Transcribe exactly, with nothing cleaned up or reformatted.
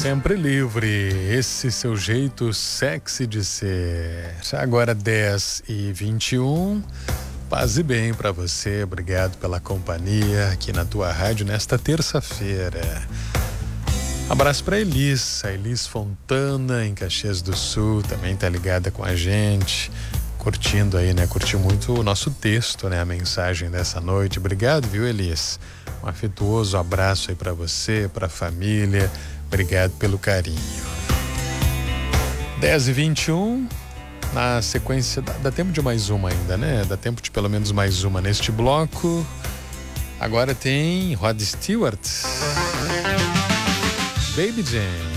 Sempre livre, esse seu jeito sexy de ser. Agora dez e vinte e um, paz e bem pra você, obrigado pela companhia aqui na tua rádio nesta terça-feira. Abraço pra Elis, a Elis Fontana em Caxias do Sul, também tá ligada com a gente, curtindo aí, né? Curtiu muito o nosso texto, né? A mensagem dessa noite, obrigado, viu, Elis? Um afetuoso abraço aí pra você, pra família. Obrigado pelo carinho. dez e vinte e um, na sequência, dá, dá tempo de mais uma ainda, né? Dá tempo de pelo menos mais uma neste bloco. Agora tem Rod Stewart, Baby Jane.